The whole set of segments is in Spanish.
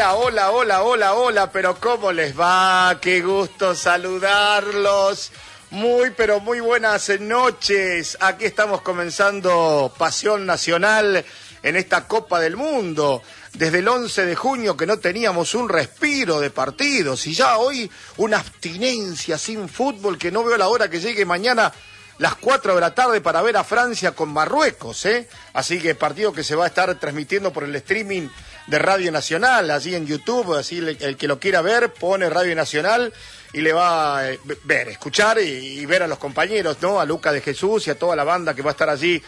Hola, hola, hola, hola, hola, pero ¿cómo les va? Qué gusto saludarlos. Muy, pero muy buenas noches. Aquí estamos comenzando Pasión Nacional en esta Copa del Mundo. Desde el 11 de junio que no teníamos un respiro de partidos y ya hoy una abstinencia sin fútbol que no veo la hora que llegue mañana las 4 de la tarde para ver a Francia con Marruecos, Así que partido que se va a estar transmitiendo por el streaming de Radio Nacional, allí en YouTube, así el que lo quiera ver, pone Radio Nacional y le va a ver, escuchar y ver a los compañeros, ¿no? A Luca de Jesús y a toda la banda que va a estar allí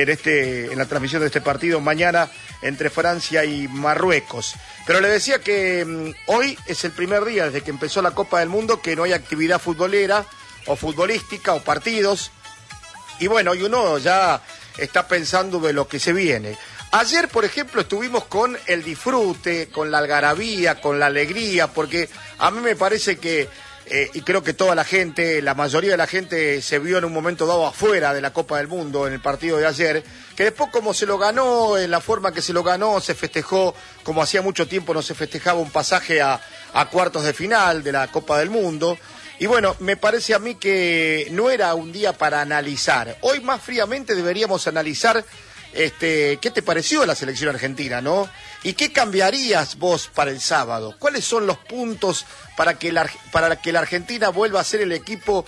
en la transmisión de este partido mañana entre Francia y Marruecos. Pero le decía que hoy es el primer día desde que empezó la Copa del Mundo que no hay actividad futbolera o futbolística o partidos. Y bueno, y uno ya está pensando de lo que se viene. Ayer, por ejemplo, estuvimos con el disfrute, con la algarabía, con la alegría, porque a mí me parece que, y creo que toda la gente, la mayoría de la gente se vio en un momento dado afuera de la Copa del Mundo en el partido de ayer, que después como se lo ganó, en la forma que se lo ganó, se festejó, como hacía mucho tiempo no se festejaba un pasaje a cuartos de final de la Copa del Mundo. Y bueno, me parece a mí que no era un día para analizar. Hoy más fríamente deberíamos analizar qué te pareció la selección argentina, ¿no? ¿Y qué cambiarías vos para el sábado? ¿Cuáles son los puntos para que la Argentina vuelva a ser el equipo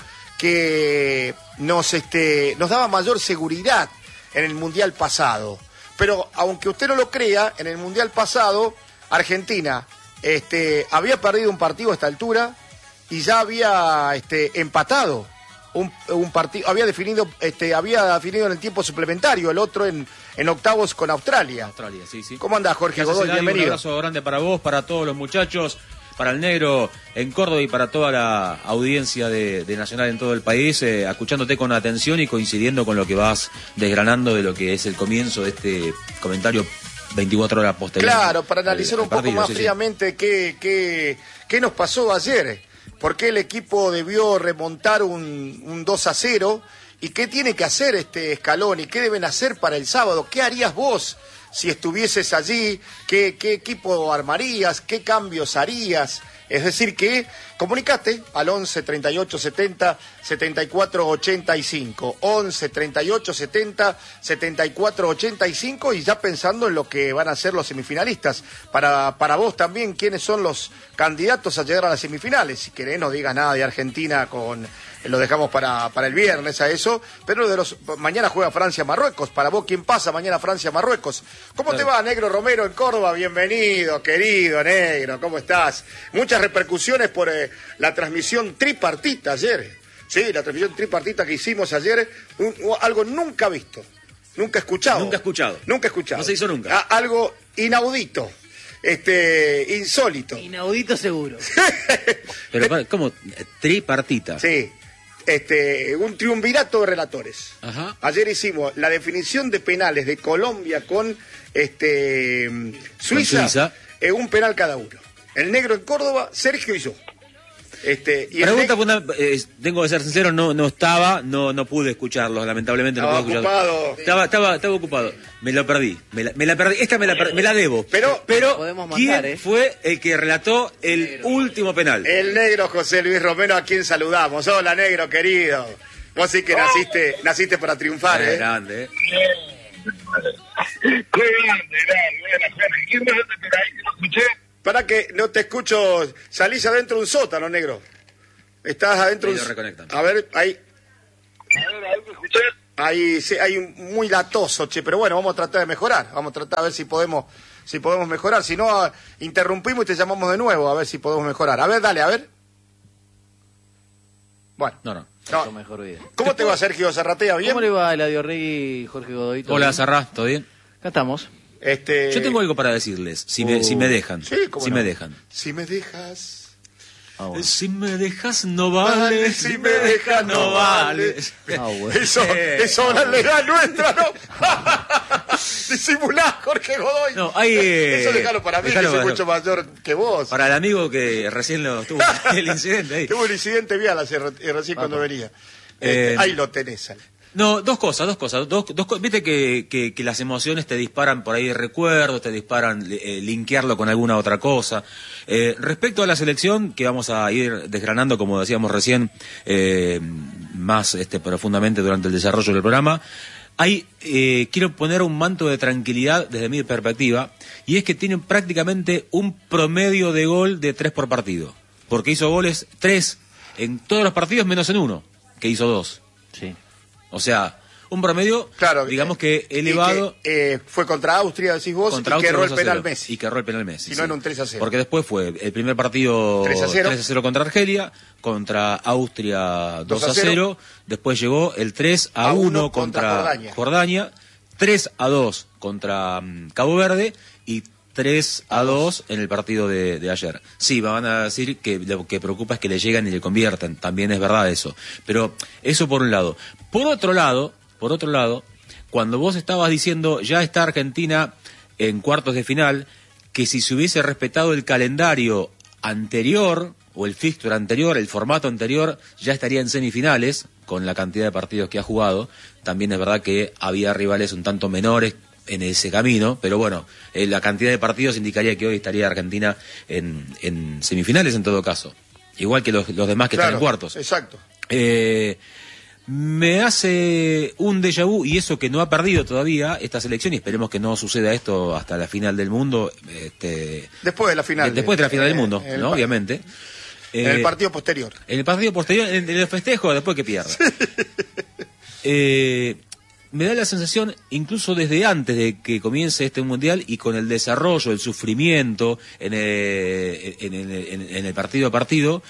que nos daba mayor seguridad en el Mundial pasado? Pero aunque usted no lo crea, en el Mundial pasado Argentina había perdido un partido a esta altura y ya había empatado un partido, había definido en el tiempo suplementario, el otro en octavos con Australia. Sí, sí. ¿Cómo andás, Jorge Godoy? Bienvenido. Un abrazo grande para vos, para todos los muchachos, para el Negro en Córdoba y para toda la audiencia de Nacional en todo el país, escuchándote con atención y coincidiendo con lo que vas desgranando de lo que es el comienzo de este comentario 24 horas posterior. Claro, para analizar un poco más fríamente qué nos pasó ayer. ¿Por qué el equipo debió remontar un 2-0? ¿Y qué tiene que hacer Scaloni? ¿Qué deben hacer para el sábado? ¿Qué harías vos si estuvieses allí? ¿Qué equipo armarías? ¿Qué cambios harías? Es decir, que comunicate al 11 38 70 74 85. 11 38 70 74 85 y ya pensando en lo que van a ser los semifinalistas. Para vos también, ¿quiénes son los candidatos a llegar a las semifinales? Si querés, no digas nada de Argentina lo dejamos para el viernes a eso, pero mañana juega Francia-Marruecos. Para vos, ¿quién pasa mañana Francia-Marruecos? ¿Cómo te va, Negro Romero en Córdoba? Bienvenido, querido Negro, ¿cómo estás? Muchas repercusiones por la transmisión tripartita ayer. Sí, la transmisión tripartita que hicimos ayer, algo nunca visto, nunca escuchado. Nunca escuchado. No se hizo nunca. Algo inaudito. Insólito. Inaudito seguro. Pero, ¿cómo? Tripartita. Sí. Un triunvirato de relatores. Ajá. Ayer hicimos la definición de penales de Colombia con Suiza. Un penal cada uno. El Negro en Córdoba, Sergio y yo. Pregunta fundamental, tengo que ser sincero, no estaba, no pude escucharlos, lamentablemente no pude escucharlos. Estaba ocupado. Me lo perdí. Me la perdí. Esta me la debo. Pero ¿quién fue el que relató el último penal? El Negro José Luis Romero, a quien saludamos. Hola, Negro, querido. Vos sí que naciste para triunfar, Grande, Qué grande. ¿Quién me hace por ahí que lo escuché? Para que no te escucho, salís adentro de un sótano, Negro. Estás adentro de un... A ver, ahí. ¿Ahí me escuchás? Ahí sí, hay muy latoso, pero bueno, vamos a tratar de mejorar. Vamos a tratar a ver si podemos mejorar. Si no, interrumpimos y te llamamos de nuevo a ver si podemos mejorar. A ver, dale, a ver. Bueno. No. Mejor vida. ¿Cómo te va, Sergio Zarratea? ¿Bien? ¿Cómo le va Eladio Rey y Jorge Godoy? Hola, Zarrá, ¿todo bien? Acá estamos. Yo tengo algo para decirles, si me dejan. Sí, ¿cómo si no? me dejan. Si me dejas... Bueno. Si me dejas no vale, si me dejas no vale. Bueno. Eso es la legal nuestra, ¿no? Disimulá, Jorge Godoy. No, hay, eso déjalo para mí, que soy mucho mayor que vos. Para el amigo que recién lo tuvo el incidente ahí. Tuvo el incidente vial recién cuando venía. Ahí lo tenés. No, dos cosas. Viste que las emociones te disparan por ahí de recuerdos, te disparan linkearlo con alguna otra cosa. Respecto a la selección, que vamos a ir desgranando, como decíamos recién, más profundamente durante el desarrollo del programa, quiero poner un manto de tranquilidad desde mi perspectiva, y es que tienen prácticamente un promedio de gol de 3 por partido, porque hizo goles 3 en todos los partidos menos en uno, que hizo 2. Sí. O sea, un promedio, claro, digamos que elevado. Fue contra Austria, decís vos, contra y que erró el 2-0, penal Messi. Y que erró el penal Messi. Si no, en un 3-0. Porque después fue el primer partido 3-0 contra Argelia, contra Austria 2-0, después llegó el 3-1 contra Jordania, 3-2 contra Cabo Verde y 3-2 en el partido de ayer. Sí, van a decir que lo que preocupa es que le llegan y le convierten. También es verdad eso. Pero eso por un lado. Por otro lado, cuando vos estabas diciendo ya está Argentina en cuartos de final, que si se hubiese respetado el calendario anterior o el fixture anterior, el formato anterior, ya estaría en semifinales con la cantidad de partidos que ha jugado. También es verdad que había rivales un tanto menores en ese camino, pero bueno, la cantidad de partidos indicaría que hoy estaría Argentina en semifinales en todo caso, igual que los demás que están en cuartos. Exacto. Me hace un déjà vu, y eso que no ha perdido todavía esta selección, y esperemos que no suceda esto hasta la final del mundo. Después de la final. Después de la final del mundo, ¿no? Obviamente. En el partido posterior. En el partido posterior, en el festejo, después que pierda. Me da la sensación, incluso desde antes de que comience este mundial y con el desarrollo, el sufrimiento en el partido a partido,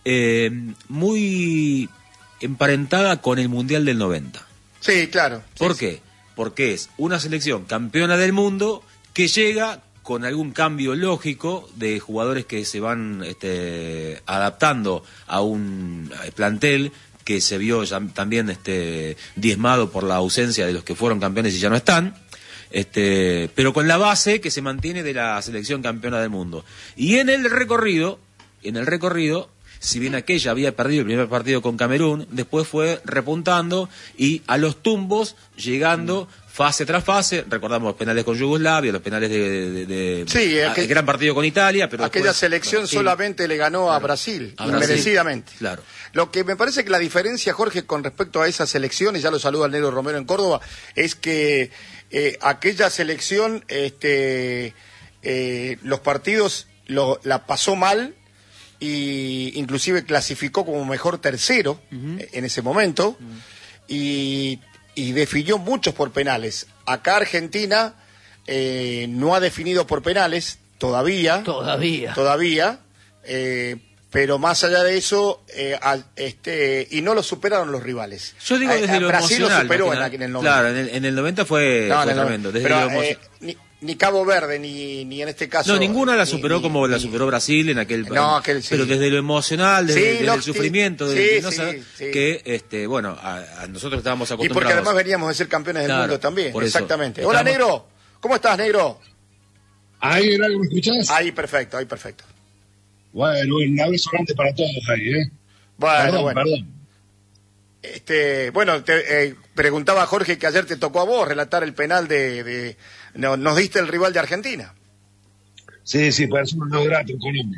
muy emparentada con el mundial del 90. Sí, claro. ¿Por qué? Porque es una selección campeona del mundo que llega con algún cambio lógico de jugadores que se van adaptando a un plantel que se vio ya también diezmado por la ausencia de los que fueron campeones y ya no están, pero con la base que se mantiene de la selección campeona del mundo. Y en el recorrido, si bien aquella había perdido el primer partido con Camerún, después fue repuntando y a los tumbos llegando fase tras fase. Recordamos los penales con Yugoslavia, los penales de gran partido con Italia, pero aquella después, selección solamente le ganó a Brasil, inmerecidamente. Claro. Lo que me parece que la diferencia, Jorge, con respecto a esa selección, y ya lo saluda el Negro Romero en Córdoba, es que aquella selección, los partidos la pasó mal, y inclusive clasificó como mejor tercero en ese momento, y definió muchos por penales. Acá Argentina no ha definido por penales todavía, pero más allá de eso, y no lo superaron los rivales. Yo digo desde lo Brasil emocional. Brasil lo superó en el 90. Claro, en el 90 fue tremendo. Desde pero, ni Cabo Verde, ni en este caso... No, ninguna la superó como la superó Brasil en aquel... sí. Pero desde lo emocional, desde el sufrimiento, sí. que, bueno, a nosotros estábamos acostumbrados. Y porque además veníamos de ser campeones del mundo también, exactamente. Eso, Hola, Negro. ¿Cómo estás, Negro? Ahí, ¿me escuchás? Ahí, perfecto. Bueno, un abrazo grande para todos ahí, Perdón. Bueno, te preguntaba Jorge que ayer te tocó a vos relatar el penal nos diste el rival de Argentina. Sí, para hacer un no grato en Colombia.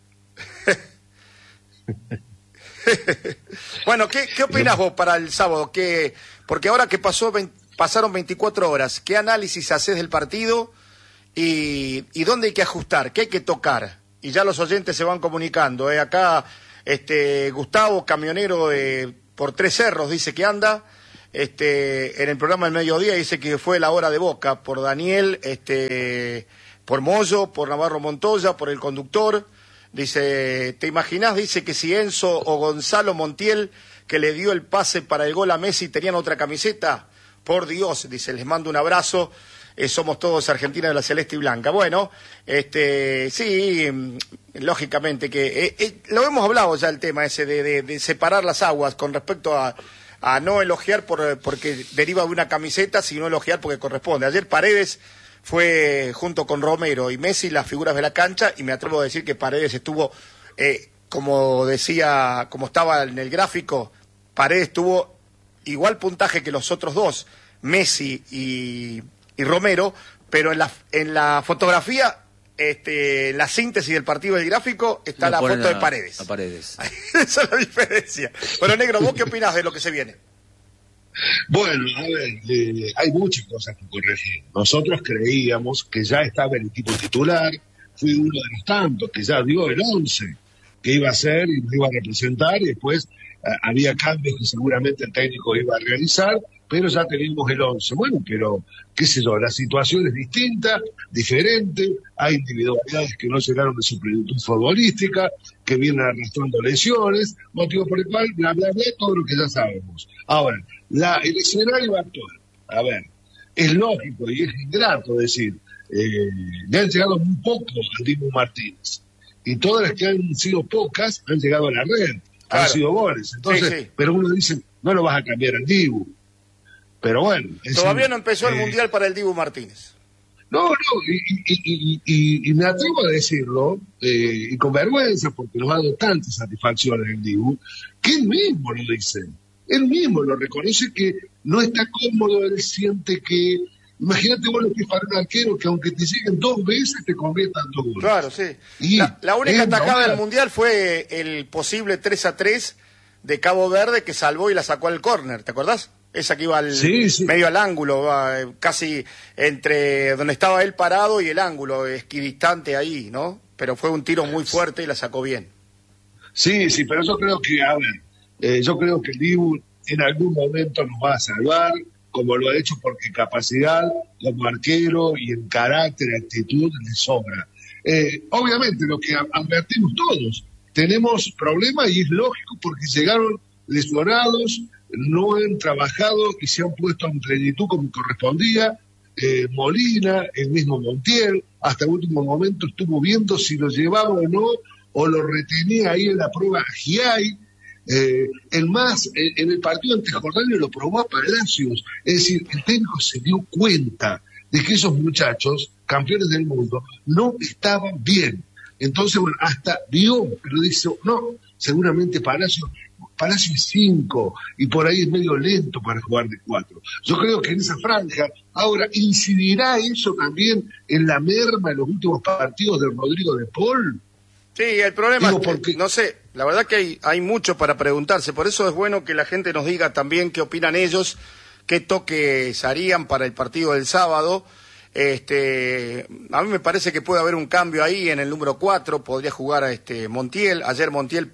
Bueno, ¿qué opinas vos para el sábado? Porque ahora que pasaron 24 horas, ¿qué análisis haces del partido y dónde hay que ajustar? ¿Qué hay que tocar? Y ya los oyentes se van comunicando. Acá Gustavo, camionero por Tres Cerros, dice que anda. En el programa del mediodía dice que fue la hora de Boca, por Daniel, por Moyo, por Navarro Montoya, por el conductor. Dice, ¿te imaginás? Dice que si Enzo o Gonzalo Montiel, que le dio el pase para el gol a Messi, tenían otra camiseta. Por Dios, dice, les mando un abrazo. Somos todos Argentina de la Celeste y Blanca. Bueno, sí, lógicamente que lo hemos hablado ya el tema ese de separar las aguas con respecto a no elogiar porque deriva de una camiseta, sino elogiar porque corresponde. Ayer Paredes fue junto con Romero y Messi las figuras de la cancha, y me atrevo a decir que Paredes estuvo, como estaba en el gráfico, Paredes estuvo igual puntaje que los otros dos, Messi y Romero, pero en la fotografía, la síntesis del partido del gráfico está la foto de Paredes. A Paredes. Esa es la diferencia. Bueno, Negro, ¿vos qué opinás de lo que se viene? Bueno, a ver, hay muchas cosas que corregir. Nosotros creíamos que ya estaba el equipo titular, fui uno de los tantos que ya dio el 11 que iba a ser y nos iba a representar, y después había cambios que seguramente el técnico iba a realizar, pero ya teníamos el 11. Bueno, pero qué sé yo, la situación es distinta, diferente, hay individualidades que no llegaron de su plenitud futbolística, que vienen arrastrando lesiones, motivo por el cual, bla, bla, bla, todo lo que ya sabemos. Ahora, el escenario actual, a ver, es lógico y es ingrato decir, le han llegado muy poco al Dibu Martínez, y todas las que han sido pocas han llegado a la red, han sido goles. Entonces, sí. Pero uno dice, no lo vas a cambiar al Dibu. Pero bueno. Todavía no empezó el Mundial para el Dibu Martínez. No, y me atrevo a decirlo, y con vergüenza, porque nos ha dado tantas satisfacciones el Dibu, que él mismo lo dice. Él mismo lo reconoce, que no está cómodo, él siente que... Imagínate vos lo que es para un arquero que aunque te lleguen 2 veces te conviertan 2 goles. Claro, sí. Y la única atajada del Mundial fue el posible 3-3 de Cabo Verde que salvó y la sacó al córner, ¿te acordás? Esa que iba medio al ángulo, casi entre donde estaba él parado y el ángulo, equidistante ahí, ¿no? Pero fue un tiro muy fuerte y la sacó bien. Sí, pero yo creo que, yo creo que el Dibu en algún momento nos va a salvar, como lo ha hecho, porque capacidad como arquero y en carácter, actitud, le sobra. Obviamente, lo que advertimos todos, tenemos problemas y es lógico porque llegaron lesionados, no han trabajado y se han puesto en plenitud como correspondía. Molina, el mismo Montiel, hasta el último momento estuvo viendo si lo llevaba o no, o lo retenía ahí en la prueba Giai. En el partido ante Jordania lo probó a Palacios, es decir, el técnico se dio cuenta de que esos muchachos, campeones del mundo, no estaban bien. Entonces, bueno, hasta vio, pero dice, no, seguramente Palacios es 5 y por ahí es medio lento para jugar de 4. Yo creo que en esa franja, ahora, ¿incidirá eso también en la merma en los últimos partidos de Rodrigo de Paul? Sí, el problema es que, no sé, la verdad que hay mucho para preguntarse, por eso es bueno que la gente nos diga también qué opinan ellos, qué toques harían para el partido del sábado. A mí me parece que puede haber un cambio ahí en el número 4, podría jugar a Montiel. Ayer Montiel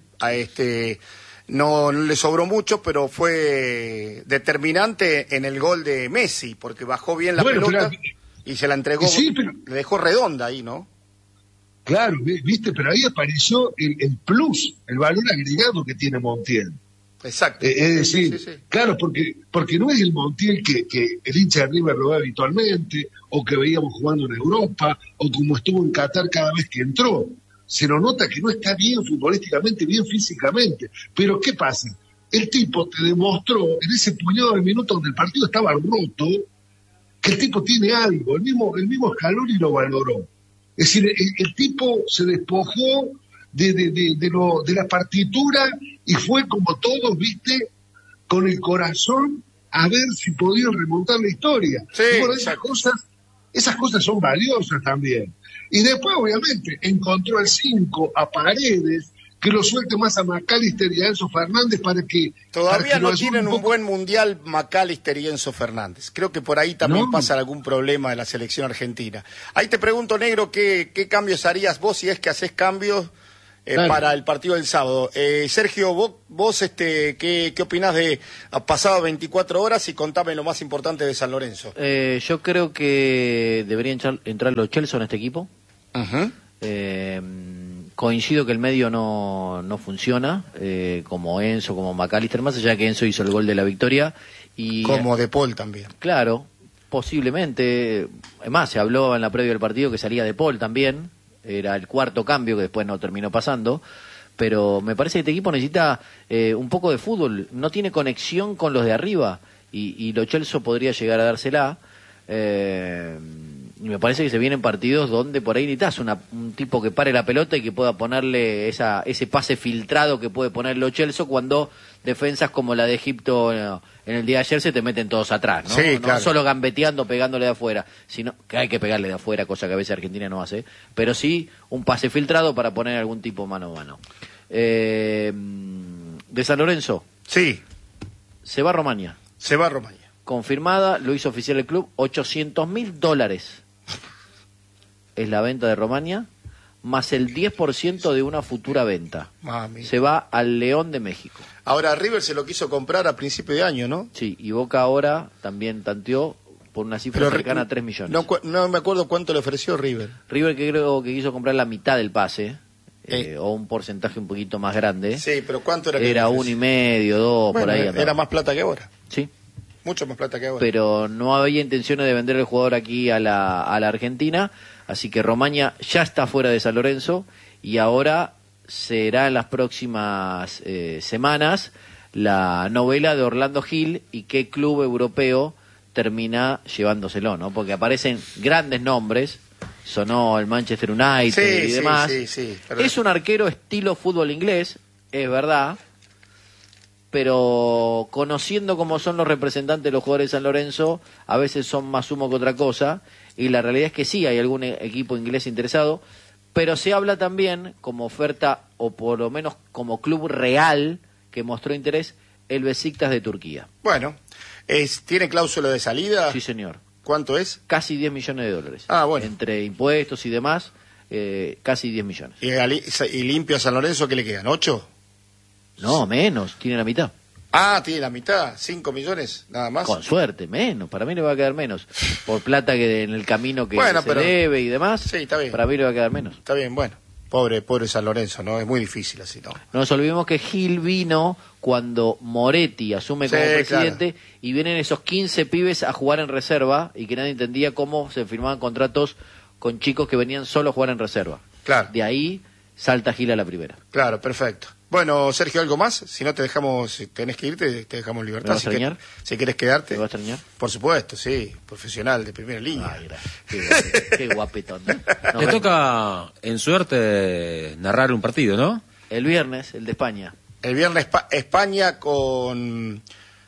no le sobró mucho, pero fue determinante en el gol de Messi, porque bajó bien la pelota y se la entregó, le dejó redonda ahí, ¿no? Claro, viste, pero ahí apareció el plus, el valor agregado que tiene Montiel. Exacto. Es decir, sí. Claro, porque no es el Montiel que el hincha de River lo ve habitualmente, o que veíamos jugando en Europa, o como estuvo en Qatar cada vez que entró. Se lo nota que no está bien futbolísticamente, bien físicamente. Pero ¿qué pasa? El tipo te demostró en ese puñado de minutos donde el partido estaba roto, que el tipo tiene algo, el mismo Scaloni lo valoró. Es decir, el tipo se despojó de la partitura y fue como todos, viste, con el corazón a ver si podían remontar la historia. Sí, y bueno, esas cosas son valiosas también. Y después, obviamente, encontró al 5, a Paredes, que lo suelte más a McAllister y a Enzo Fernández para que... Todavía no tienen un buen mundial McAllister y Enzo Fernández. Creo que por ahí también pasa algún problema de la selección argentina. Ahí te pregunto, Negro, ¿qué cambios harías vos si es que haces cambios para el partido del sábado? Sergio, vos ¿qué opinás de pasado 24 horas y contame lo más importante de San Lorenzo? Yo creo que debería entrar los Chelsea en este equipo. Uh-huh. Coincido que el medio no funciona, como Enzo, como McAllister, más allá que Enzo hizo el gol de la victoria. Y como De Paul también. Claro, posiblemente. Además, se habló en la previa del partido que salía De Paul también. Era el cuarto cambio que después no terminó pasando. Pero me parece que este equipo necesita un poco de fútbol. No tiene conexión con los de arriba. Y Lo Celso podría llegar a dársela. Y me parece que se vienen partidos donde por ahí necesitas un tipo que pare la pelota y que pueda ponerle ese pase filtrado que puede poner Lo Celso cuando defensas como la de Egipto en el día de ayer se te meten todos atrás, ¿no? Sí, no claro. solo gambeteando, pegándole de afuera, sino que hay que pegarle de afuera, cosa que a veces Argentina no hace, pero sí un pase filtrado para poner algún tipo mano a mano. De San Lorenzo, Sí, se va a Romaña. se va a Romaña. Confirmada, lo hizo oficial el club, $800.000 es la venta de Romaña, más el 10% de una futura venta. Mami. Se va al León de México. Ahora River se lo quiso comprar a principio de año, ¿no? Sí, y Boca ahora también tanteó por una cifra cercana a 3 millones. No me acuerdo cuánto le ofreció River. River que creo que quiso comprar la mitad del pase, o un porcentaje un poquito más grande. Sí, pero ¿cuánto era? Que Era le ofreció? 1,5, 2, Bueno, por ahí andaba. era más plata que ahora. Sí, Mucho más plata que ahora. pero no había intenciones de vender el jugador aquí a la Argentina, así que Romaña ya está fuera de San Lorenzo y ahora será en las próximas semanas la novela de Orlando Gil y qué club europeo termina llevándoselo, ¿no? Porque aparecen grandes nombres, sonó el Manchester United y demás. Sí, Es un arquero estilo fútbol inglés, es verdad, pero conociendo cómo son los representantes de los jugadores de San Lorenzo, a veces son más humo que otra cosa, y la realidad es que sí, hay algún equipo inglés interesado, pero se habla también como oferta, o por lo menos como club real que mostró interés, el Besiktas de Turquía. Bueno, ¿tiene cláusula de salida? Sí, señor. ¿Cuánto es? Casi $10 millones. Ah, bueno. Entre impuestos y demás, casi 10 millones. ¿Y limpio a San Lorenzo qué le quedan? ¿8? No, menos, tiene la mitad. Ah, tiene la mitad, 5 millones, nada más. Con suerte, menos. Para mí le va a quedar menos. Por plata que en el camino que Bueno, se pero- debe y demás, Sí, está bien. para mí le va a quedar menos. Está bien, bueno. Pobre San Lorenzo, ¿no? Es muy difícil así, ¿no? No nos olvidemos que Gil vino cuando Moretti asume como Sí, presidente y vienen esos 15 pibes a jugar en reserva y que nadie entendía cómo se firmaban contratos con chicos que venían solo a jugar en reserva. Claro, De ahí salta Gil a la primera. claro, perfecto. Bueno, Sergio, ¿algo más? Si no te dejamos, si tenés que irte, te dejamos libertad. ¿Me vas a Si querés- extrañar? si querés quedarte. ¿Te va a extrañar? Por supuesto, sí. Profesional de primera línea. Ay, gracias. Qué guapetón. ¿No? Nos Le vemos. toca, en suerte, narrar un partido, ¿no? El viernes, el de España. El viernes España con...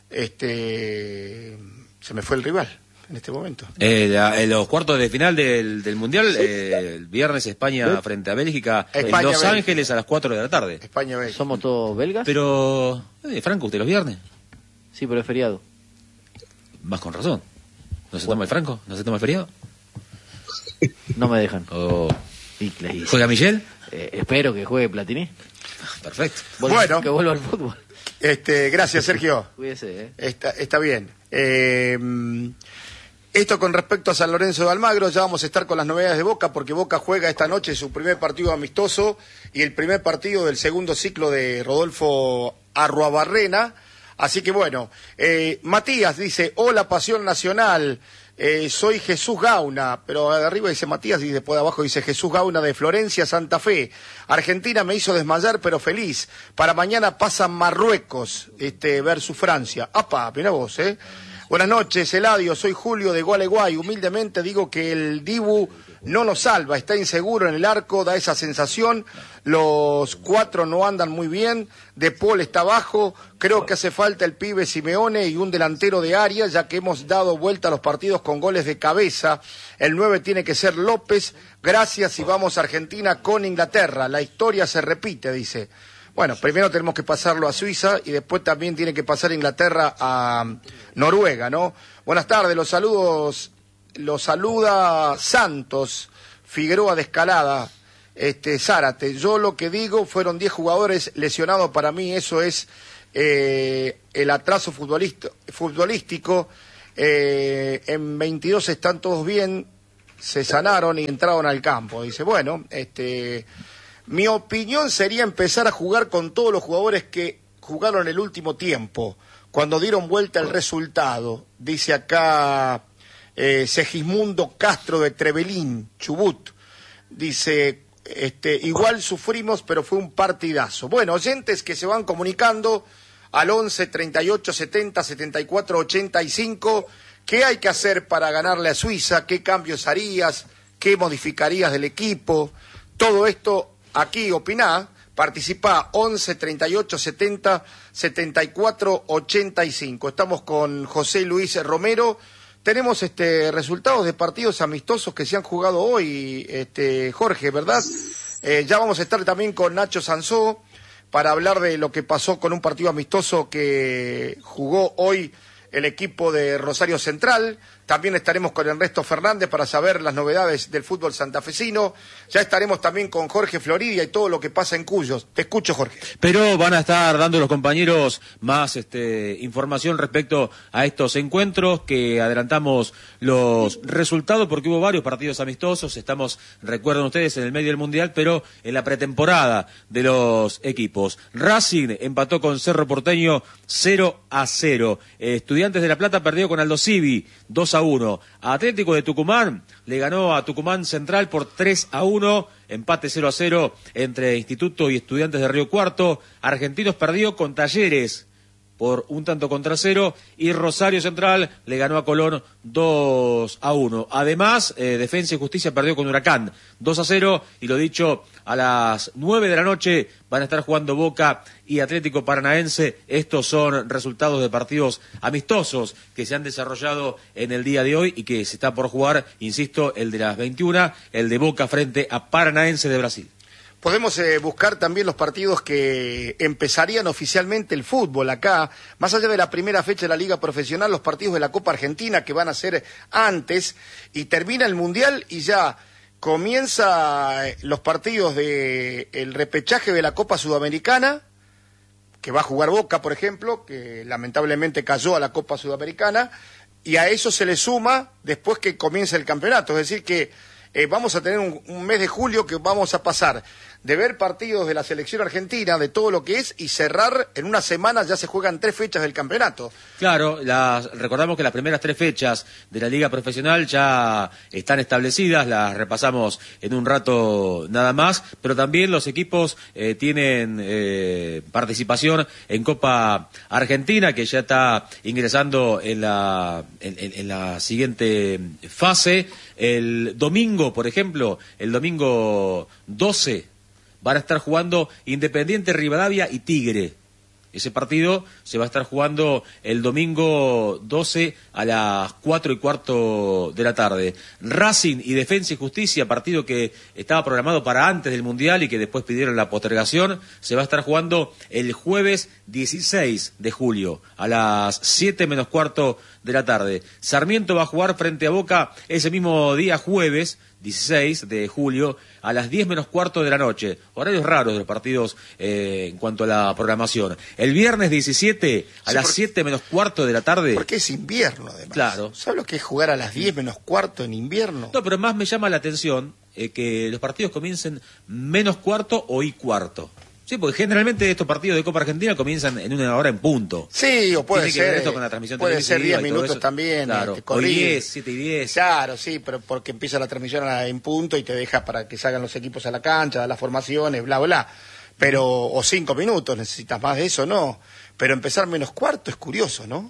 Se me fue el rival en este momento. En los cuartos de final del Mundial, el viernes España frente a Bélgica, en España, Los Bélgica. Ángeles a las 4 de la tarde. España B. ¿Somos todos belgas? Pero, Franco, ¿usted los viernes? Sí, pero es feriado. Más con razón. ¿No se toma el Franco? ¿No se toma el feriado? No me dejan. ¿O Y le hice. juega Michel? Espero que juegue Platini. Perfecto. Bueno. Que vuelva al fútbol. Gracias, Sergio. Cuídese, Está bien. Esto con respecto a San Lorenzo de Almagro, ya vamos a estar con las novedades de Boca, porque Boca juega esta noche su primer partido amistoso y el primer partido del segundo ciclo de Rodolfo Arruabarrena. Así que bueno, Matías dice, hola Pasión Nacional, soy Jesús Gauna, pero de arriba dice Matías y después de abajo dice Jesús Gauna de Florencia, Santa Fe. Argentina me hizo desmayar, pero feliz. Para mañana pasa Marruecos versus Francia. ¡Apa! Mirá vos, Buenas noches, Eladio, soy Julio de Gualeguay. Humildemente digo que el Dibu no nos salva, está inseguro en el arco, da esa sensación. Los 4 no andan muy bien, De Paul está abajo. Creo que hace falta el pibe Simeone y un delantero de área, ya que hemos dado vuelta a los partidos con goles de cabeza. El 9 tiene que ser López. Gracias y vamos a Argentina con Inglaterra. La historia se repite, dice. Bueno, primero tenemos que pasarlo a Suiza y después también tiene que pasar Inglaterra a Noruega, ¿no? Buenas tardes, los saluda Santos, Figueroa de Escalada, Zárate. Yo lo que digo, fueron 10 jugadores lesionados, para mí eso es el atraso futbolístico. En 22 están todos bien, se sanaron y entraron al campo. Dice, bueno, mi opinión sería empezar a jugar con todos los jugadores que jugaron el último tiempo, cuando dieron vuelta el resultado. Dice acá Segismundo Castro de Trevelín, Chubut. Dice, igual sufrimos, pero fue un partidazo. Bueno, oyentes que se van comunicando al 11 38 70 74 85, ¿Qué hay que hacer para ganarle a Suiza? ¿Qué cambios harías? ¿Qué modificarías del equipo? Todo esto aquí opiná. Participá 11 38 70 74 85. Estamos con José Luis Romero. Tenemos resultados de partidos amistosos que se han jugado hoy, Jorge, ¿verdad? Ya vamos a estar también con Nacho Sansó para hablar de lo que pasó con un partido amistoso que jugó hoy el equipo de Rosario Central. También estaremos con Ernesto Fernández para saber las novedades del fútbol santafesino. Ya estaremos también con Jorge Floridia y todo lo que pasa en Cuyo. Te escucho, Jorge. Pero van a estar dando los compañeros más información respecto a estos encuentros, que adelantamos los resultados porque hubo varios partidos amistosos. Estamos, recuerdan ustedes, en el medio del Mundial, pero en la pretemporada de los equipos. Racing empató con Cerro Porteño 0-0. Estudiantes de La Plata perdió con Aldo Civi 2-1. Atlético de Tucumán le ganó a Tucumán Central por 3-1, empate 0-0 entre Instituto y Estudiantes de Río Cuarto. Argentinos perdió con Talleres por 1-0 y Rosario Central le ganó a Colón 2-1. Además, Defensa y Justicia perdió con Huracán 2-0 y lo dicho, a las 9 de la noche van a estar jugando Boca y Atlético Paranaense. Estos son resultados de partidos amistosos que se han desarrollado en el día de hoy y que se está por jugar, insisto, el de las 21, el de Boca frente a Paranaense de Brasil. Podemos buscar también los partidos que empezarían oficialmente el fútbol acá, más allá de la primera fecha de la Liga Profesional, los partidos de la Copa Argentina que van a ser antes, y termina el Mundial y ya comienza los partidos de el repechaje de la Copa Sudamericana, que va a jugar Boca, por ejemplo, que lamentablemente cayó a la Copa Sudamericana, y a eso se le suma después que comienza el campeonato, es decir que vamos a tener un mes de julio que vamos a pasar de ver partidos de la selección argentina, de todo lo que es, y cerrar en una semana, ya se juegan 3 fechas del campeonato. Claro, recordamos que las primeras 3 fechas de la Liga Profesional ya están establecidas, las repasamos en un rato nada más, pero también los equipos tienen participación en Copa Argentina, que ya está ingresando en la siguiente fase. El domingo, por ejemplo, el domingo 12, van a estar jugando Independiente Rivadavia y Tigre. Ese partido se va a estar jugando el domingo 12 a las 4:15 de la tarde. Racing y Defensa y Justicia, partido que estaba programado para antes del Mundial y que después pidieron la postergación, se va a estar jugando el jueves 16 de julio a las 7:15 de la tarde. Sarmiento va a jugar frente a Boca ese mismo día, jueves 16 de julio, a las 10:15 de la noche. Horarios raros de los partidos en cuanto a la programación. El viernes 17 a las 7:15 de la tarde. Porque es invierno, además. Claro. ¿Sabes lo que es jugar a las 10:15 en invierno? No, pero más me llama la atención que los partidos comiencen -15 o y-15. Sí, porque generalmente estos partidos de Copa Argentina comienzan en 1 hora en punto. Sí, o puede ser. Esto con la transmisión puede ser 10 y todo minutos eso. también. Claro, o 10, 7:10. Claro, sí, pero porque empieza la transmisión en punto y te deja para que salgan los equipos a la cancha, las formaciones, bla, bla. Pero, o 5 minutos, necesitas más de eso, no. Pero empezar -15 es curioso, ¿no?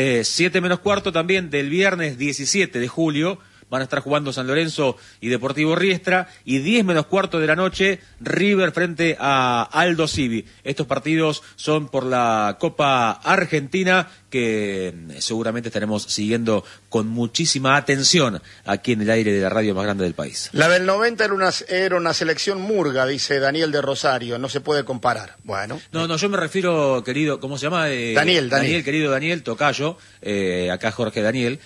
7:15 también del viernes 17 de julio. Van a estar jugando San Lorenzo y Deportivo Riestra, y 10:15 de la noche River frente a Aldo Civi. Estos partidos son por la Copa Argentina, que seguramente estaremos siguiendo con muchísima atención aquí en el aire de la radio más grande del país. La del 90 era una selección murga, dice Daniel de Rosario, no se puede comparar. Bueno. No, yo me refiero, querido, ¿cómo se llama? Daniel, querido Daniel, tocayo, acá Jorge Daniel,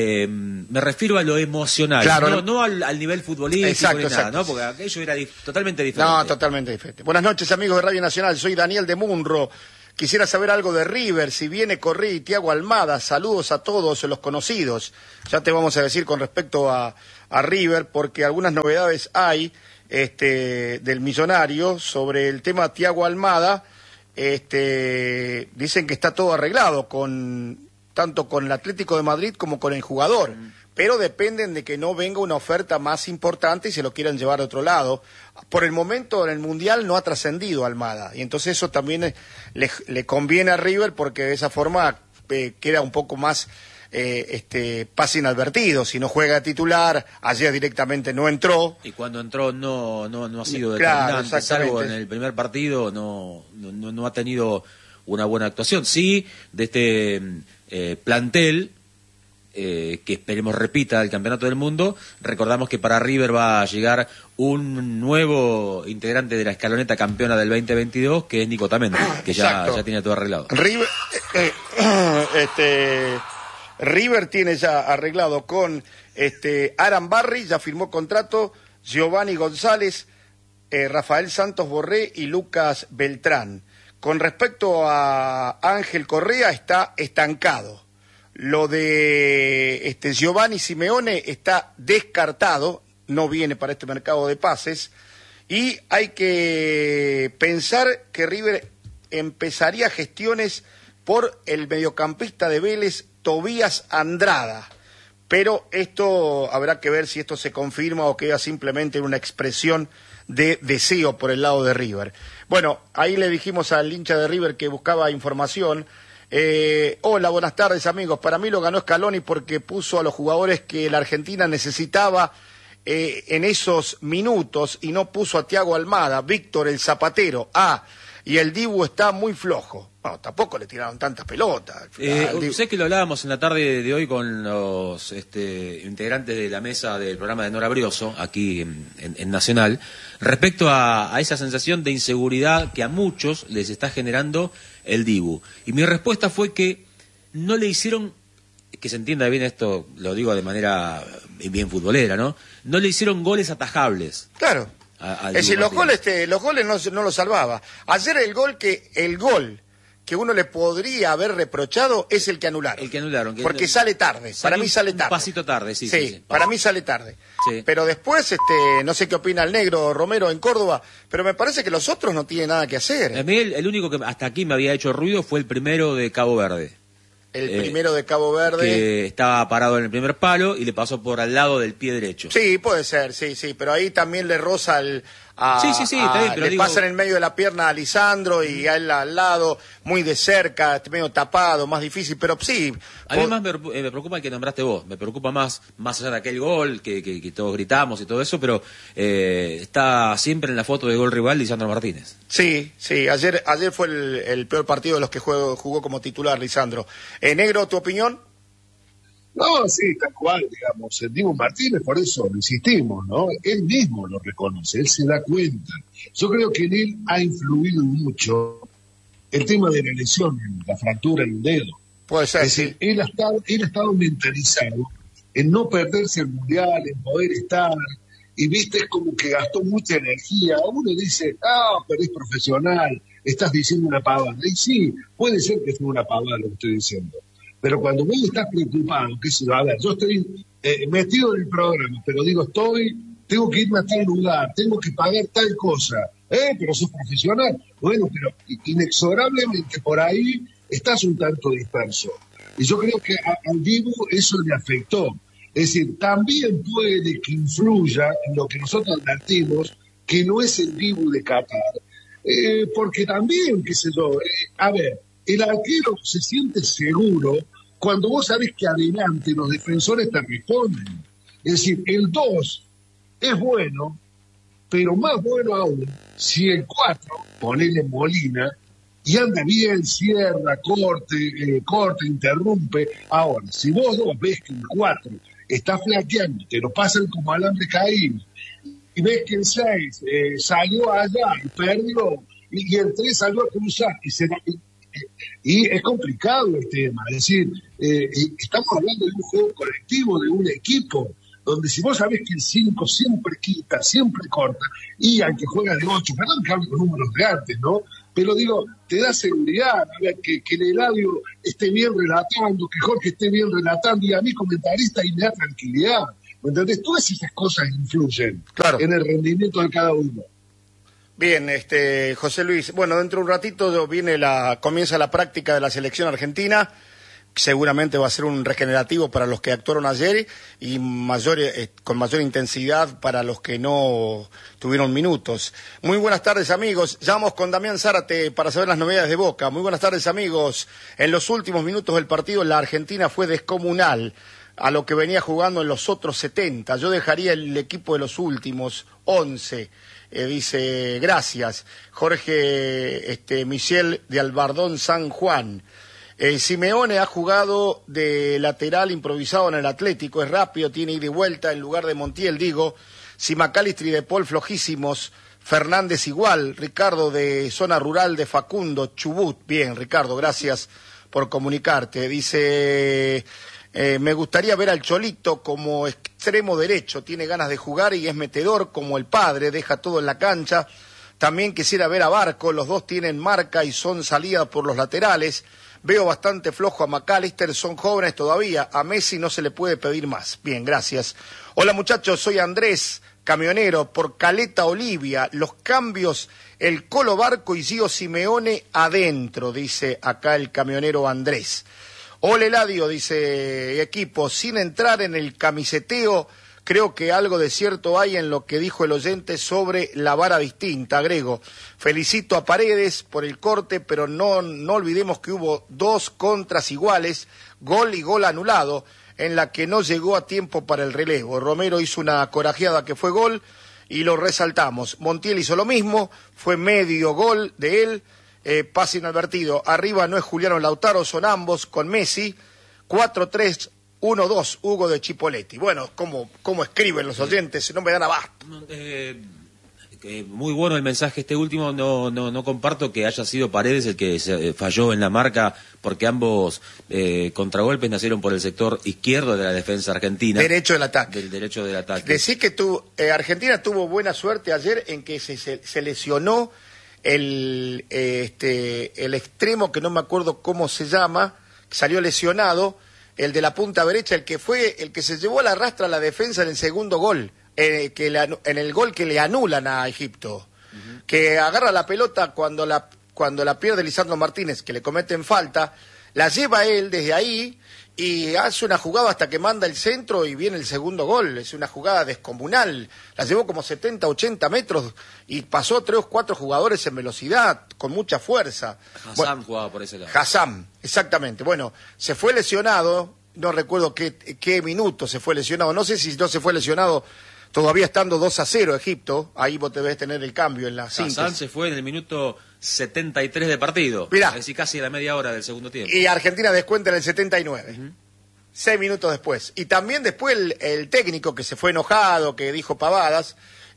me refiero a lo emocional, claro, no al nivel futbolístico, exacto, ni nada, exacto. ¿no? Porque aquello era totalmente diferente. No, totalmente diferente. Buenas noches, amigos de Radio Nacional, soy Daniel de Munro. Quisiera saber algo de River, si viene Correa y Thiago Almada. Saludos a todos los conocidos. Ya te vamos a decir con respecto a River, porque algunas novedades hay del millonario sobre el tema Thiago Almada. Dicen que está todo arreglado, tanto con el Atlético de Madrid como con el jugador. Pero dependen de que no venga una oferta más importante y se lo quieran llevar a otro lado. Por el momento en el Mundial no ha trascendido Almada, y entonces eso también le conviene a River, porque de esa forma queda un poco más pase inadvertido. Si no juega titular, ayer directamente no entró. Y cuando entró no ha sido Claro, determinante, salvo en el primer partido, no ha tenido una buena actuación. Sí, de este plantel, que esperemos repita el Campeonato del Mundo, recordamos que para River va a llegar un nuevo integrante de la escaloneta campeona del 2022, que es Nico Tamendi, que ya tiene todo arreglado. River tiene ya arreglado con Aran Barry, ya firmó contrato, Giovanni González, Rafael Santos Borré y Lucas Beltrán. Con respecto a Ángel Correa, está estancado. Lo de Giovanni Simeone está descartado, no viene para este mercado de pases, y hay que pensar que River empezaría gestiones por el mediocampista de Vélez, Tobías Andrada. Pero esto habrá que ver si esto se confirma o queda simplemente en una expresión de deseo por el lado de River. Bueno, ahí le dijimos al hincha de River que buscaba información. Hola, buenas tardes amigos. Para mí lo ganó Scaloni porque puso a los jugadores que la Argentina necesitaba en esos minutos y no puso a Thiago Almada, Víctor el Zapatero, y el Dibu está muy flojo. Bueno, tampoco le tiraron tantas pelotas. Sé que lo hablábamos en la tarde de hoy con los integrantes de la mesa del programa de Nora Brioso, aquí en Nacional, respecto a esa sensación de inseguridad que a muchos les está generando el Dibu. Y mi respuesta fue que no le hicieron, que se entienda bien esto, lo digo de manera bien futbolera, ¿no? No le hicieron goles atajables. Claro. Es decir, los goles no los salvaba. Ayer el gol que uno le podría haber reprochado es el que anularon. El que anularon. Porque sale tarde. Para mí sale tarde. Un pasito tarde, sí. Para mí sale tarde. Sí. Pero después, no sé qué opina el negro Romero en Córdoba, pero me parece que los otros no tienen nada que hacer. A mí el único que hasta aquí me había hecho ruido fue el primero de Cabo Verde. El primero de Cabo Verde. Que estaba parado en el primer palo y le pasó por al lado del pie derecho. Sí, puede ser, sí. Pero ahí también le roza está bien, pero pasa en el medio de la pierna a Lisandro y a él al lado, muy de cerca, medio tapado, más difícil, pero sí. A mí más me preocupa el que nombraste vos, me preocupa más allá de aquel gol que todos gritamos y todo eso, pero está siempre en la foto de gol rival Lisandro Martínez. Sí, ayer fue el peor partido de los que jugó como titular Lisandro. Negro, ¿tu opinión? No, sí, tal cual, digamos. El Dibu Martínez, por eso insistimos, ¿no? Él mismo lo reconoce, él se da cuenta. Yo creo que en él ha influido mucho el tema de la lesión, la fractura en un dedo. Puede ser, es decir, él ha estado mentalizado en no perderse el mundial, en poder estar, y viste, es como que gastó mucha energía. Uno dice, pero es profesional, estás diciendo una pavada. Y sí, puede ser que sea una pavada lo que estoy diciendo. Pero cuando vos estás preocupado, yo estoy metido en el programa, pero digo, tengo que irme a tal lugar, tengo que pagar tal cosa, pero sos profesional. Bueno, pero inexorablemente por ahí estás un tanto disperso. Y yo creo que al Dibu eso le afectó. Es decir, también puede que influya en lo que nosotros advertimos, que no es el Dibu de Qatar, porque también, qué sé yo, el arquero se siente seguro cuando vos sabés que adelante los defensores te responden. Es decir, el 2 es bueno, pero más bueno aún si el 4, ponele Molina, y anda bien, cierra, corte, interrumpe. Ahora, si vos ves que el 4 está flaqueando, te lo pasan como alambre caído, y ves que el 6 salió allá y perdió, y el 3 salió a cruzar, y es complicado el tema. Es decir, estamos hablando de un juego colectivo, de un equipo, donde si vos sabés que el 5 siempre quita, siempre corta, y aunque juega de 8, perdón que hable con números de antes, ¿no? Pero digo, te da seguridad, que el Eladio esté bien relatando, que Jorge esté bien relatando, y a mí comentarista, y me da tranquilidad. ¿Me entendés? Todas esas cosas influyen en el rendimiento de cada uno. Bien, José Luis, bueno, dentro de un ratito comienza la práctica de la selección argentina. seguramente va a ser un regenerativo para los que actuaron ayer y con mayor intensidad para los que no tuvieron minutos. Muy buenas tardes, amigos. Ya vamos con Damián Zárate para saber las novedades de Boca. Muy buenas tardes, amigos. En los últimos minutos del partido la Argentina fue descomunal a lo que venía jugando en los otros 70. Yo dejaría el equipo de los últimos 11. Dice, gracias. Jorge Michel de Albardón, San Juan. Simeone ha jugado de lateral improvisado en el Atlético, es rápido, tiene ida y vuelta en lugar de Montiel, digo. Si McAllister y De Paul flojísimos, Fernández igual, Ricardo de zona rural de Facundo, Chubut. Bien, Ricardo, gracias por comunicarte. Dice, me gustaría ver al Cholito como extremo derecho, tiene ganas de jugar y es metedor como el padre, deja todo en la cancha. También quisiera ver a Barco, los dos tienen marca y son salidas por los laterales. Veo bastante flojo a McAllister, son jóvenes todavía, a Messi no se le puede pedir más. Bien, gracias. Hola muchachos, soy Andrés, camionero, por Caleta Olivia. Los cambios, el Colo Barco y Gio Simeone adentro, dice acá el camionero Andrés. Hola Eladio, dice equipo, sin entrar en el camiseteo, creo que algo de cierto hay en lo que dijo el oyente sobre la vara distinta, agrego. Felicito a Paredes por el corte, pero no olvidemos que hubo 2 contras iguales, gol y gol anulado, en la que no llegó a tiempo para el relevo. Romero hizo una corajeada que fue gol y lo resaltamos. Montiel hizo lo mismo, fue medio gol de él, pase inadvertido. Arriba no es Juliano Lautaro, son ambos con Messi, 4-3. 1-2, Hugo de Chipoletti. Bueno, ¿cómo escriben los oyentes? No me dan abasto. Muy bueno el mensaje último. No comparto que haya sido Paredes el que se falló en la marca, porque ambos contragolpes nacieron por el sector izquierdo de la defensa argentina. Derecho del ataque. Del derecho del ataque. Decís que Argentina tuvo buena suerte ayer en que se lesionó el extremo, que no me acuerdo cómo se llama, salió lesionado, el de la punta derecha, el que se llevó a la rastra a la defensa en el segundo gol, en el gol que le anulan a Egipto, que agarra la pelota cuando la pierde Lisandro Martínez, que le cometen falta, la lleva él desde ahí y hace una jugada hasta que manda el centro y viene el segundo gol. Es una jugada descomunal, la llevó como 70, 80 metros y pasó 3 o 4 jugadores en velocidad, con mucha fuerza. Hassam jugaba por ese lado. Hassam, exactamente. Bueno, se fue lesionado, no recuerdo qué minuto se fue lesionado, no sé si no se fue lesionado todavía estando 2-0 Egipto, ahí vos debés tener el cambio en la síntesis. Hassam se fue en el minuto 73 de partido, mirá, es decir, casi a la media hora del segundo tiempo. Y Argentina descuenta en el 79, 6 minutos después. Y también después el técnico que se fue enojado, que dijo pavadas,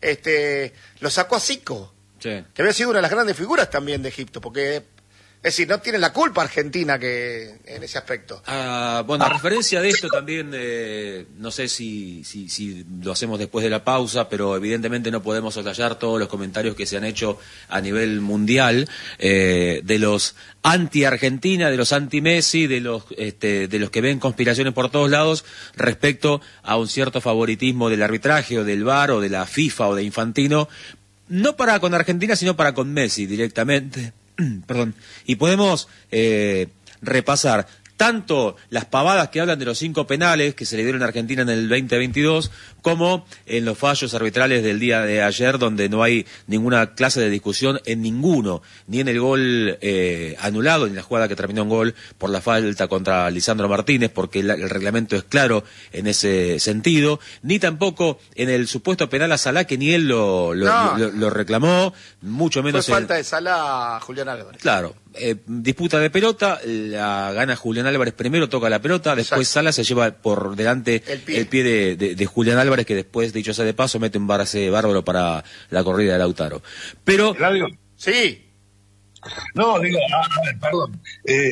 lo sacó a Zico, sí, que había sido una de las grandes figuras también de Egipto, porque... Es decir, no tiene la culpa Argentina que en ese aspecto. Bueno, a referencia de esto también, no sé si lo hacemos después de la pausa, pero evidentemente no podemos soslayar todos los comentarios que se han hecho a nivel mundial de los anti-Argentina, de los anti-Messi, de los que ven conspiraciones por todos lados respecto a un cierto favoritismo del arbitraje o del VAR o de la FIFA o de Infantino, no para con Argentina, sino para con Messi directamente. Perdón, y podemos repasar tanto las pavadas que hablan de los 5 penales que se le dieron a Argentina en el 2022, como en los fallos arbitrales del día de ayer, donde no hay ninguna clase de discusión en ninguno, ni en el gol anulado, ni en la jugada que terminó en gol por la falta contra Lisandro Martínez, porque el reglamento es claro en ese sentido, ni tampoco en el supuesto penal a Salah, que ni él lo reclamó, mucho menos... Fue falta de Salah a Julián Álvarez. Claro. Disputa de pelota, la gana Julián Álvarez primero, toca la pelota, después Salah se lleva por delante el pie de Julián Álvarez, que después, dicho sea de paso, mete un base bárbaro para la corrida de Lautaro. Pero... ¿Radio? Sí. No, digo, a ver, perdón.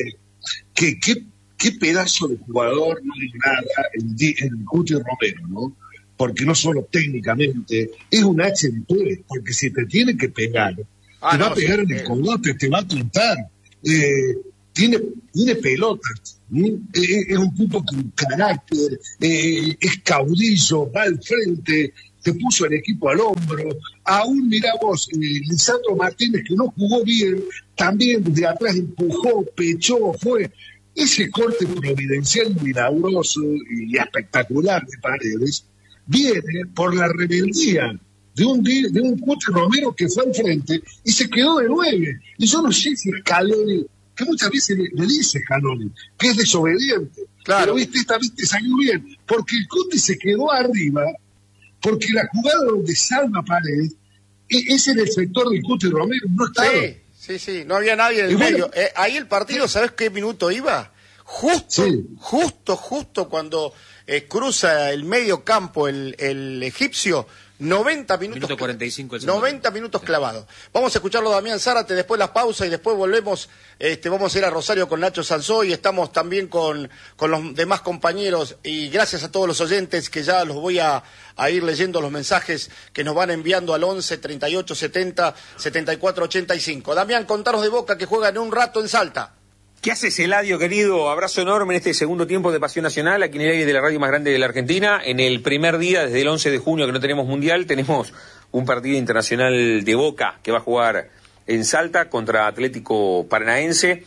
¿Qué pedazo de jugador, no digo nada, el Cuti Romero, ¿no? Porque no solo técnicamente, es un HDP, porque si te tiene que pegar... te va a pegar en el cogote, te va a apuntar, tiene pelotas, es un tipo con carácter, es caudillo, va al frente, te puso el equipo al hombro. Aún miramos Lisandro Martínez, que no jugó bien, también desde atrás empujó, pechó, fue. ese corte providencial milagroso y espectacular de Paredes viene por la rebeldía de un Cuti Romero que fue al frente y se quedó de 9. Y yo no sé si Scaloni, que muchas veces le dice Scaloni, que es desobediente. Claro. Pero esta vez te salió bien, porque el Cuti se quedó arriba, porque la jugada donde salva Paredes es en el sector del Cuti Romero, no estaba. Sí, no había nadie en el medio. Ahí el partido, ¿sabes qué minuto iba? Justo cuando cruza el medio campo el egipcio, 90 minutos. Minuto 45 el 90 minutos clavados. Vamos a escucharlo a Damián Zárate, después las pausas y después volvemos. Vamos a ir a Rosario con Nacho Sanzoy, estamos también con los demás compañeros y gracias a todos los oyentes que ya los voy a ir leyendo los mensajes que nos van enviando al 11 38 70 74 85. Damián, contanos de Boca que juega en un rato en Salta. ¿Qué haces, Eladio, querido? Abrazo enorme en este segundo tiempo de Pasión Nacional, aquí en el aire de la radio más grande de la Argentina. En el primer día, desde el 11 de junio, que no tenemos mundial, tenemos un partido internacional de Boca que va a jugar en Salta contra Atlético Paranaense,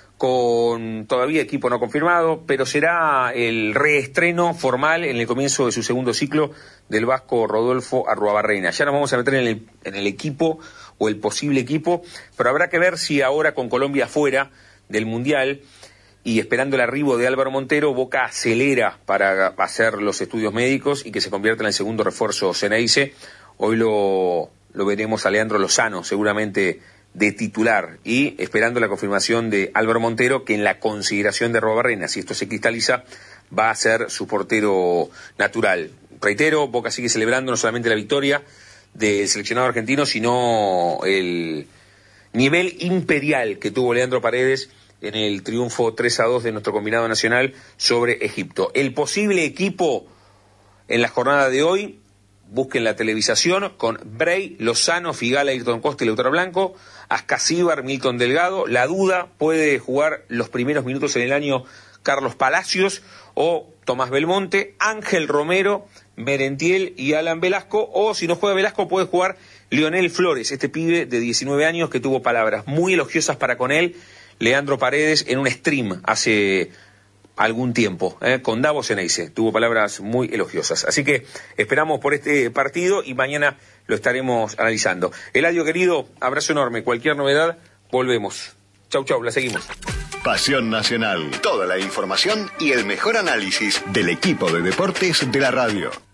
con todavía equipo no confirmado, pero será el reestreno formal en el comienzo de su segundo ciclo del vasco Rodolfo Arruabarrena. Ya nos vamos a meter en el equipo o el posible equipo, pero habrá que ver si ahora con Colombia fuera del Mundial y esperando el arribo de Álvaro Montero, Boca acelera para hacer los estudios médicos y que se convierta en el segundo refuerzo Ceneice. Hoy lo veremos a Leandro Lozano seguramente de titular y esperando la confirmación de Álvaro Montero, que en la consideración de Arruabarrena, si esto se cristaliza, va a ser su portero natural. Reitero, Boca sigue celebrando no solamente la victoria del seleccionado argentino, sino el nivel imperial que tuvo Leandro Paredes en el triunfo 3-2 de nuestro combinado nacional sobre Egipto. El posible equipo en la jornada de hoy, busquen la televisación, con Bray, Lozano, Figala, Ayrton Costa y Lautaro Blanco, Ascasíbar, Milton Delgado. La duda, puede jugar los primeros minutos en el año Carlos Palacios o Tomás Belmonte, Ángel Romero, Merentiel y Alan Velasco, o si no juega Velasco puede jugar Lionel Flores, este pibe de 19 años que tuvo palabras muy elogiosas para con él, Leandro Paredes, en un stream hace algún tiempo, con Davos Ceneice, tuvo palabras muy elogiosas. Así que esperamos por este partido y mañana lo estaremos analizando. Eladio, querido, abrazo enorme, cualquier novedad, volvemos. Chau, la seguimos. Pasión Nacional, toda la información y el mejor análisis del equipo de deportes de la radio.